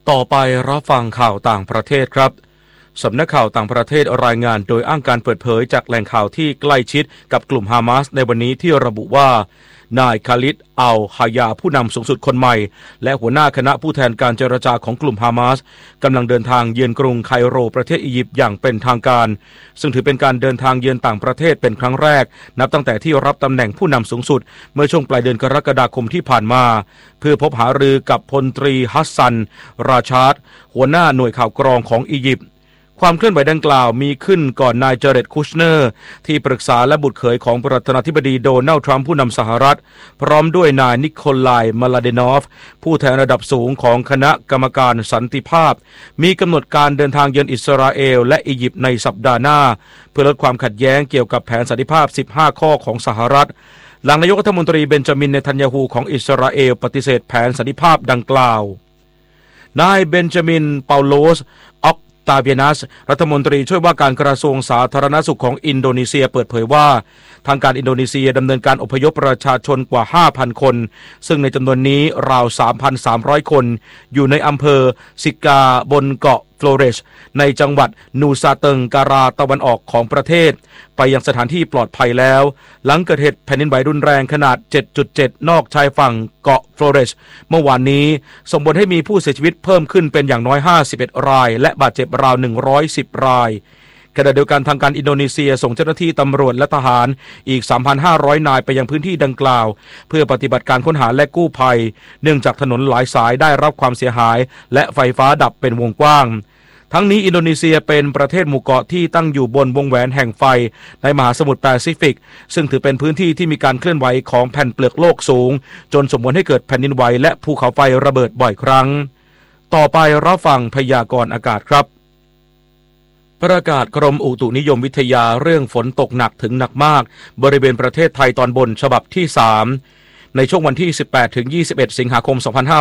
ต่อไปรับฟังข่าวต่างประเทศครับสำนักข่าวต่างประเทศรายงานโดยอ้างการเปิดเผยจากแหล่งข่าวที่ใกล้ชิดกับกลุ่มฮามาสในวันนี้ที่ระบุว่านายคาลิดอัลฮายาผู้นำสูงสุดคนใหม่และหัวหน้าคณะผู้แทนการเจรจาของกลุ่มฮามาสกำลังเดินทางเยือนกรุงไคโรประเทศอียิปต์อย่างเป็นทางการซึ่งถือเป็นการเดินทางเยือนต่างประเทศเป็นครั้งแรกนับตั้งแต่ที่รับตำแหน่งผู้นำสูงสุดเมื่อช่วงปลายเดือนกรกฎาคมที่ผ่านมาเพื่อพบหารือกับพลตรีฮัสซันราชาดหัวหน้าหน่วยข่าวกรองของอียิปต์ความเคลื่อนไหวดังกล่าวมีขึ้นก่อนนายเจเร็ดคุชเนอร์ที่ปรึกษาและบุตรเขยของประธานาธิบดีโดนัลด์ทรัมป์ผู้นำสหรัฐพร้อมด้วยนายนิโคลายมาลาเดนอฟผู้แทนระดับสูงของคณะกรรมการสันติภาพมีกำหนดการเดินทางเยือนอิสราเอลและอียิปต์ในสัปดาห์หน้าเพื่อลดความขัดแย้งเกี่ยวกับแผนสันติภาพ15ข้อของสหรัฐหลังนายกรัฐมนตรีเบนจามินเนทันยาฮูของอิสราเอลปฏิเสธแผนสันติภาพดังกล่าวนายเบนจามินเปาโลสตาเบียนัสรัฐมนตรีช่วยว่าการกระทรวงสาธารณสุขของอินโดนีเซียเปิดเผยว่าทางการอินโดนีเซียดำเนินการอพยพประชาชนกว่า 5,000 คนซึ่งในจำนวนนี้ราว 3,300 คนอยู่ในอำเภอซิกาบนเกาะฟลอเรชในจังหวัดนูซาเติงการาตะวันออกของประเทศไปยังสถานที่ปลอดภัยแล้วหลังเกิดเหตุแผ่นดินไหวรุนแรงขนาด 7.7 นอกชายฝั่งเกาะฟลอเรชเมื่อวานนี้ส่งผลให้มีผู้เสียชีวิตเพิ่มขึ้นเป็นอย่างน้อย51รายและบาดเจ็บราว110รายขณะเดียวกันทางการอินโดนีเซียส่งเจ้าหน้าที่ตำรวจและทหารอีก 3,500 นายไปยังพื้นที่ดังกล่าวเพื่อปฏิบัติการค้นหาและกู้ภัยเนื่องจากถนนหลายสายได้รับความเสียหายและไฟฟ้าดับเป็นวงกว้างทั้งนี้อินโดนีเซียเป็นประเทศหมู่เกาะที่ตั้งอยู่บนวงแหวนแห่งไฟในมหาสมุทรแปซิฟิกซึ่งถือเป็นพื้นที่ที่มีการเคลื่อนไหวของแผ่นเปลือกโลกสูงจนสมควรให้เกิดแผ่นดินไหวและภูเขาไฟระเบิดบ่อยครั้งต่อไปรับฟังพยากรณ์อากาศครับประกาศกรมอุตุนิยมวิทยาเรื่องฝนตกหนักถึงหนักมากบริเวณประเทศไทยตอนบนฉบับที่3ในช่วงวันที่ 18-21 สิงหาคม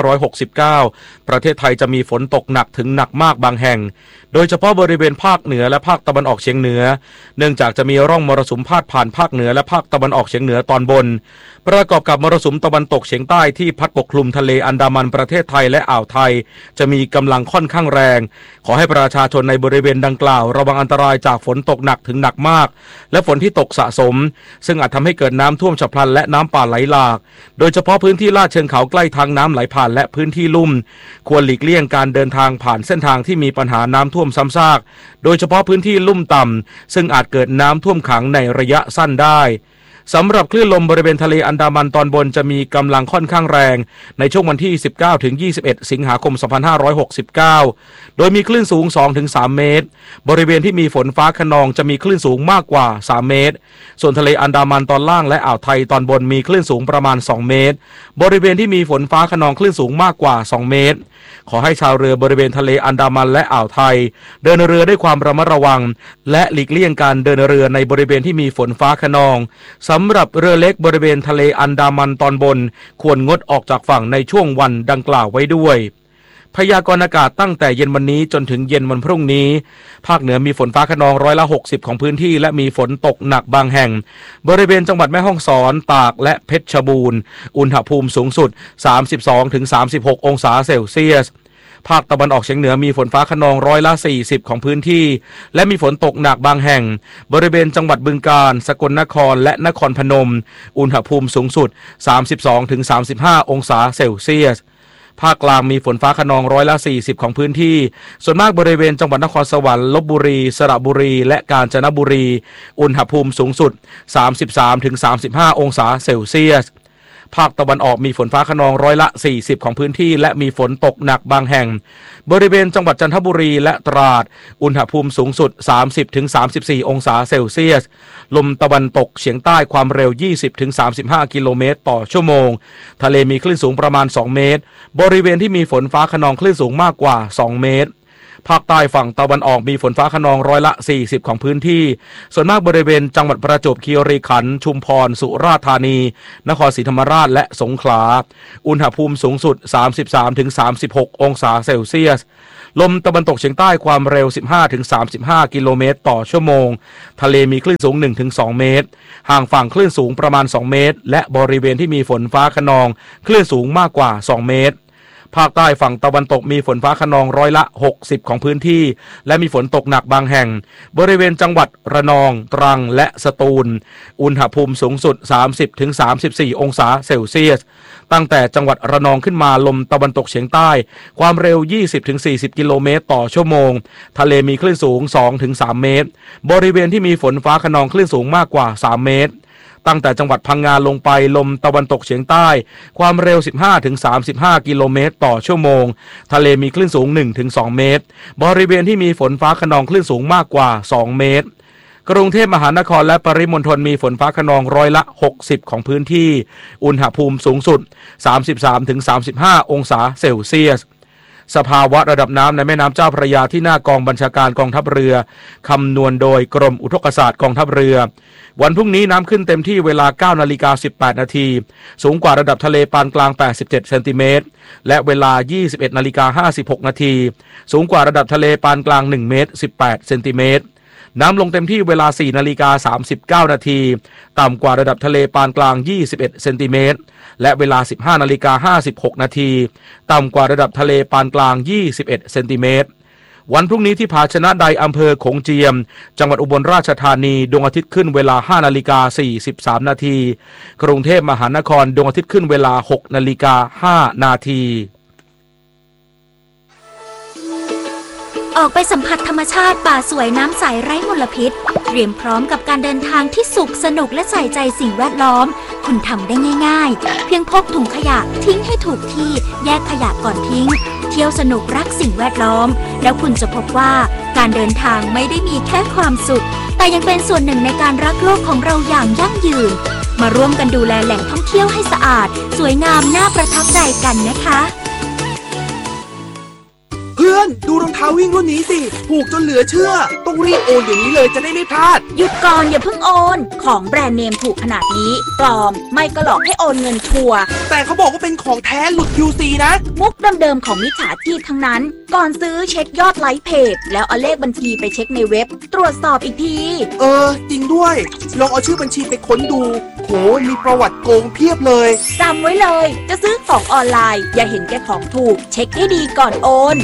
2569 ประเทศไทยจะมีฝนตกหนักถึงหนักมากบางแห่งโดยเฉพาะบริเวณภาคเหนือและภาคตะวันออกเฉียงเหนือเนื่องจากจะมีร่องมรสุมพาดผ่านภาคเหนือและภาคตะวันออกเฉียงเหนือตอนบนประกอบกับมรสุมตะวันตกเฉียงใต้ที่พัดปกคลุมทะเลอันดามันประเทศไทยและอ่าวไทยจะมีกำลังค่อนข้างแรงขอให้ประชาชนในบริเวณดังกล่าวระวังอันตรายจากฝนตกหนักถึงหนักมากและฝนที่ตกสะสมซึ่งอาจทำให้เกิดน้ำท่วมฉับพลันและน้ำป่าไหลหลากโดยเฉพาะพื้นที่ลาดเชิงเขาใกล้ทางน้ำไหลผ่านและพื้นที่ลุ่มควรหลีกเลี่ยงการเดินทางผ่านเส้นทางที่มีปัญหาน้ำท่วมซ้ำซากโดยเฉพาะพื้นที่ลุ่มต่ำซึ่งอาจเกิดน้ำท่วมขังในระยะสั้นได้สำหรับคลื่นลมบริเวณทะเลอันดามันตอนบนจะมีกำลังค่อนข้างแรงในช่วงวันที่ 19-21 สิงหาคม 2569 โดยมีคลื่นสูง 2-3 เมตรบริเวณที่มีฝนฟ้าคะนองจะมีคลื่นสูงมากกว่า3เมตรส่วนทะเลอันดามันตอนล่างและอ่าวไทยตอนบนมีคลื่นสูงประมาณ2เมตรบริเวณที่มีฝนฟ้าคะนองคลื่นสูงมากกว่า2เมตรขอให้ชาวเรือบริเวณทะเลอันดามันและอ่าวไทยเดินเรือด้วยความระมัดระวังและหลีกเลี่ยงการเดินเรือในบริเวณที่มีฝนฟ้าคะนองสำหรับเรือเล็กบริเวณทะเลอันดามันตอนบนควรงดออกจากฝั่งในช่วงวันดังกล่าวไว้ด้วยพยากรณ์อากาศตั้งแต่เย็นวันนี้จนถึงเย็นวันพรุ่งนี้ภาคเหนือมีฝนฟ้าคะนอง60%ของพื้นที่และมีฝนตกหนักบางแห่งบริเวณจังหวัดแม่ฮ่องสอนตากและเพชรบูรณ์อุณหภูมิสูงสุด 32-36 องศาเซลเซียสภาคตะวันออกเฉียงเหนือมีฝนฟ้าคะนอง40%ของพื้นที่และมีฝนตกหนักบางแห่งบริเวณจังหวัดบึงกาฬสกลนครและนครพนมอุณหภูมิสูงสุด 32-35 องศาเซลเซียสภาคกลางมีฝนฟ้าคะนอง40%ของพื้นที่ส่วนมากบริเวณจังหวัดนครสวรรค์ลพบุรีสระบุรีและกาญจนบุรีอุณหภูมิสูงสุด 33-35 องศาเซลเซียสภาคตะวันออกมีฝนฟ้าคะนอง40%ของพื้นที่และมีฝนตกหนักบางแห่งบริเวณจังหวัดจันทบุรีและตราดอุณหภูมิสูงสุด 30-34 องศาเซลเซียสลมตะวันตกเฉียงใต้ความเร็ว 20-35 กิโลเมตรต่อชั่วโมงทะเลมีคลื่นสูงประมาณ2เมตรบริเวณที่มีฝนฟ้าคะนองคลื่นสูงมากกว่า2เมตรภาคใต้ฝั่งตะวันออกมีฝนฟ้าคะนอง40%ของพื้นที่ส่วนมากบริเวณจังหวัดประจวบคีรีขันธ์ชุมพรสุราษฎร์ธานีนครศรีธรรมราชและสงขลาอุณหภูมิสูงสุด 33-36 องศาเซลเซียสลมตะวันตกเฉียงใต้ความเร็ว 15-35 กิโลเมตรต่อชั่วโมงทะเลมีคลื่นสูง 1-2 เมตรห่างฝั่งคลื่นสูงประมาณ2เมตรและบริเวณที่มีฝนฟ้าคะนองคลื่นสูงมากกว่า2เมตรภาคใต้ฝั่งตะวันตกมีฝนฟ้าคะนอง60%ของพื้นที่และมีฝนตกหนักบางแห่งบริเวณจังหวัดระนองตรังและสตูลอุณหภูมิสูงสุด 30-34 องศาเซลเซียสตั้งแต่จังหวัดระนองขึ้นมาลมตะวันตกเฉียงใต้ความเร็ว 20-40 กิโลเมตรต่อชั่วโมงทะเลมีคลื่นสูง 2-3 เมตรบริเวณที่มีฝนฟ้าคะนองคลื่นสูงมากกว่า 3 เมตรตั้งแต่จังหวัดพังงาลงไปลมตะวันตกเฉียงใต้ความเร็ว 15-35 กิโลเมตรต่อชั่วโมงทะเลมีคลื่นสูง 1-2 เมตรบริเวณที่มีฝนฟ้าคะนองคลื่นสูงมากกว่า 2 เมตรกรุงเทพมหานครและปริมณฑลมีฝนฟ้าคะนอง60%ของพื้นที่อุณหภูมิสูงสุด 33-35 องศาเซลเซียสสภาวะระดับน้ำในแม่น้ำเจ้าพระยาที่หน้ากองบัญชาการกองทัพเรือคำนวณโดยกรมอุทกศาสตร์กองทัพเรือวันพรุ่งนี้น้ำขึ้นเต็มที่เวลา 9:18 น.สูงกว่าระดับทะเลปานกลาง87เซนติเมตรและเวลา 21:56 น.สูงกว่าระดับทะเลปานกลาง1เมตร18เซนติเมตรน้ำลงเต็มที่เวลา 4:39 น.ต่ำกว่าระดับทะเลปานกลาง21เซนติเมตรและเวลา 15:56 น.ต่ำกว่าระดับทะเลปานกลาง21เซนติเมตรวันพรุ่งนี้ที่ภาชนะใดอำเภอโขงเจียมจังหวัดอุบลราชธานีดวงอาทิตย์ขึ้นเวลา 5:43 น.กรุงเทพมหานครดวงอาทิตย์ขึ้นเวลา 6:05 น. ออกไปสัมผัสธรรมชาติป่าสวยน้ำใสไร้มลพิษเตรียมพร้อมกับการเดินทางที่สุขสนุกและใส่ใจสิ่งแวดล้อมคุณทำได้ง่ายๆเพียงพกถุงขยะทิ้งให้ถูกที่แยกขยะก่อนทิ้งเที่ยวสนุกรักสิ่งแวดล้อมแล้วคุณจะพบว่าการเดินทางไม่ได้มีแค่ความสุขแต่ยังเป็นส่วนหนึ่งในการรักโลกของเราอย่างยั่งยืนมาร่วมกันดูแลแหล่งท่องเที่ยวให้สะอาดสวยงามน่าประทับใจกันนะคะเพื่อนดูรองเท้าวิ่งรุ่นนี้สิถูกจนเหลือเชื่อต้องรีบโอนเดี๋ยวนี้เลยจะได้ไม่พลาดหยุดก่อนอย่าเพิ่งโอนของแบรนด์เนมถูกขนาดนี้ปลอมไม่ก็หลอกให้โอนเงินชัวร์แต่เขาบอกว่าเป็นของแท้หลุด QC นะมุกเดิมๆของมิจฉาชีพทั้งนั้นก่อนซื้อเช็คยอดไลค์เพจแล้วเอาเลขบัญชีไปเช็คในเว็บตรวจสอบอีกทีจริงด้วยลองเอาชื่อบัญชีไปค้นดูโหมีประวัติโกงเพียบเลยจำไว้เลยจะซื้อของออนไลน์อย่าเห็นแก่ของถูกเช็คให้ดีก่อนโอน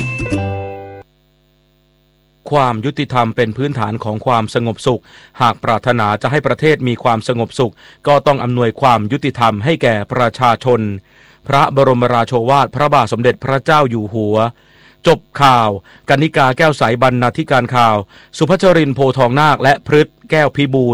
ความยุติธรรมเป็นพื้นฐานของความสงบสุขหากปรารถนาจะให้ประเทศมีความสงบสุขก็ต้องอำนวยความยุติธรรมให้แก่ประชาชนพระบรมราโชวาทพระบาทสมเด็จพระเจ้าอยู่หัวจบข่าวกนิกาแก้วใสบรรณาธิการข่าวสุภชรินทร์โพทองนาคและพฤทธิ์แก้วพิบูล